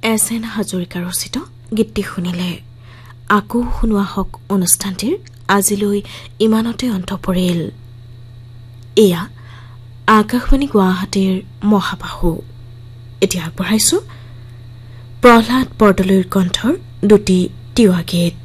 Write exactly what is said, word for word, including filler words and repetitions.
S N Hazarika ৰচিত গীতটি শুনিলে। আকৌ শুনোৱা হওক অনুষ্ঠানটিৰ আজিলৈ ইমানতে অন্ত পৰিল। এয়া আকাশবাণী গুৱাহাটীৰ মহাবাহু। এতিয়া আগবঢ়াইছো প্ৰহ্লাদ বৰদলৈৰ কণ্ঠৰ দুটি তিৱা গীত।